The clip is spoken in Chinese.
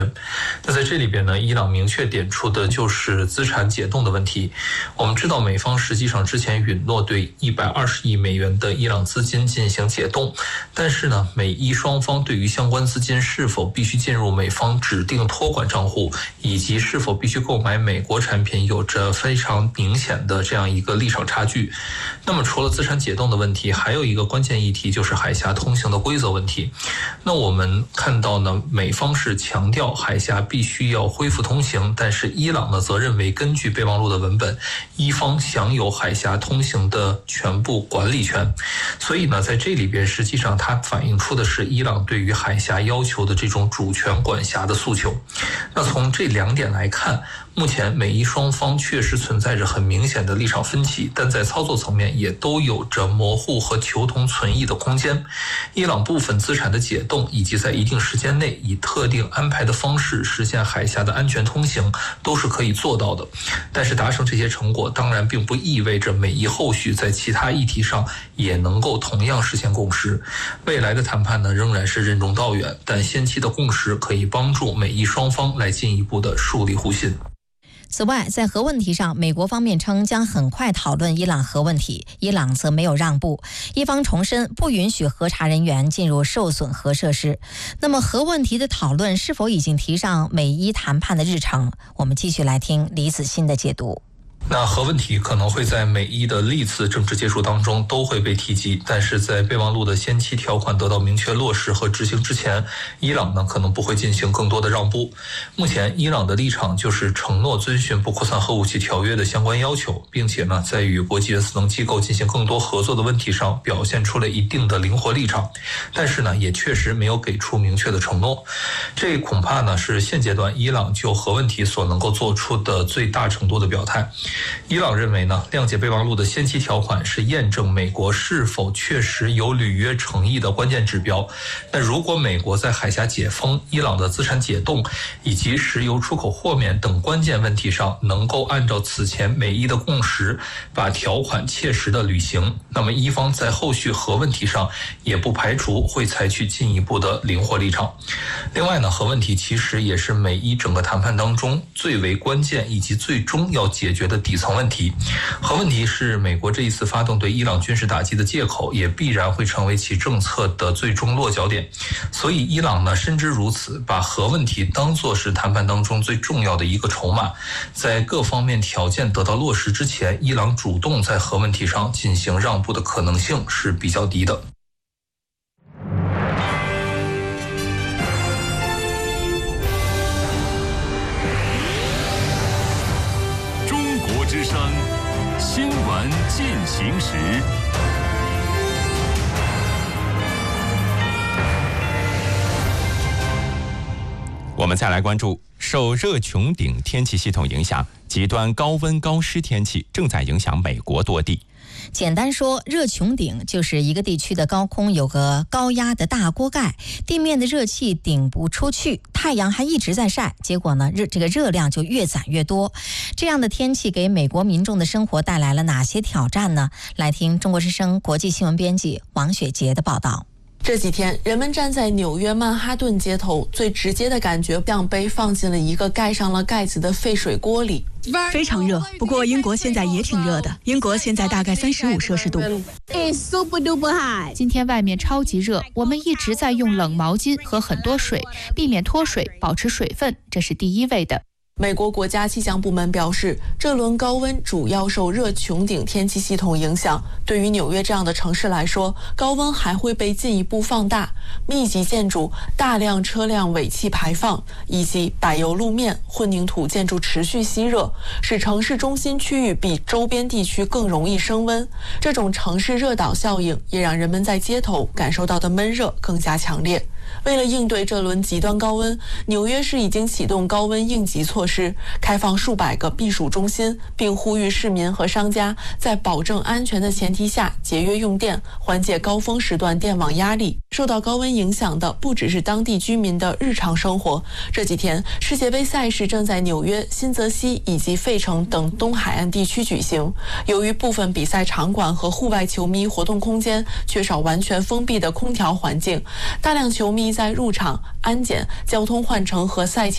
那在这里边呢，伊朗明确点出的就是资产解冻的问题。我们知道美方实际上之前允诺对120亿美元的伊朗资金进行解冻，但是呢，美伊双方对于相关资金是否必须进入美方指定托管账户，以及是否必须购买美国产品，有着非常明显的这样一个立场差距。那么除了资产解冻的问题，还有一个关键议题就是海峡通行的规则问题。那我们看到呢，美方是强调海峡必须要恢复通行，但是伊朗呢则认为，根据备忘录的文本，伊方享有海峡通行的全部管理权。所以呢，在这里边实际上它反映出的是伊朗对于海峡要求的这种主权管辖的诉求。那从这2点来看，目前美伊双方确实存在着很明显的立场分歧，但在操作层面也都有着模糊和求同存异的空间。伊朗部分资产的解冻，以及在一定时间内以特定安排的方式实现海峡的安全通行，都是可以做到的。但是达成这些成果，当然并不意味着美伊后续在其他议题上也能够同样实现共识。未来的谈判呢，仍然是任重道远，但先期的共识可以帮助美伊双方来进一步的树立互信。 此外，在核问题上，美国方面称将很快讨论伊朗核问题，伊朗则没有让步，伊方重申不允许核查人员进入受损核设施。那么核问题的讨论是否已经提上美伊谈判的日程？我们继续来听李子欣的解读。 那核问题可能会在美伊的历次政治接触当中都会被提及，但是在备忘录的先期条款得到明确落实和执行之前，伊朗呢可能不会进行更多的让步。目前伊朗的立场就是承诺遵循不扩散核武器条约的相关要求，并且呢在与国际原子能机构进行更多合作的问题上表现出了一定的灵活立场，但是呢也确实没有给出明确的承诺。这恐怕呢是现阶段伊朗就核问题所能够做出的最大程度的表态。伊朗认为呢，谅解备忘录的先期条款是验证美国是否确实有履约诚意的关键指标。那如果美国在海峡解封、伊朗的资产解冻以及石油出口豁免等关键问题上能够按照此前美伊的共识，把条款切实的履行，那么伊方在后续核问题上也不排除会采取进一步的灵活立场。另外呢，核问题其实也是美伊整个谈判当中最为关键以及最终要解决的底层问题。核问题是美国这一次发动对伊朗军事打击的借口，也必然会成为其政策的最终落脚点。所以伊朗呢深知如此，把核问题当作是谈判当中最重要的一个筹码。在各方面条件得到落实之前，伊朗主动在核问题上进行让步的可能性是比较低的。 之声新闻进行时，我们再来关注受热穹顶天气系统影响，极端高温高湿天气正在影响美国多地。 简单说，热穹顶就是一个地区的高空有个高压的大锅盖，地面的热气顶不出去，太阳还一直在晒，结果呢，这个热量就越攒越多。这样的天气给美国民众的生活带来了哪些挑战呢？来听中国之声国际新闻编辑王雪杰的报道。 这几天，人们站在纽约曼哈顿街头，最直接的感觉像被放进了一个盖上了盖子的沸水锅里。 非常热，不过英国现在也挺热的，英国现在大概35摄氏度。 今天外面超级热，我们一直在用冷毛巾和很多水，避免脱水，保持水分，这是第一位的。 美国国家气象部门表示，这轮高温主要受热穹顶天气系统影响。对于纽约这样的城市来说，高温还会被进一步放大。密集建筑、大量车辆尾气排放以及柏油路面、混凝土建筑持续吸热，使城市中心区域比周边地区更容易升温。这种城市热岛效应也让人们在街头感受到的闷热更加强烈。为了应对这轮极端高温，纽约市已经启动高温应急措施，开放数百个避暑中心，并呼吁市民和商家在保证安全的前提下节约用电，缓解高峰时段电网压力。受到高温影响的不只是当地居民的日常生活。这几天，世界杯赛事正在纽约、新泽西以及费城等东海岸地区举行。由于部分比赛场馆和户外球迷活动空间缺少完全封闭的空调环境，大量球迷在入场、安检、交通换乘和赛前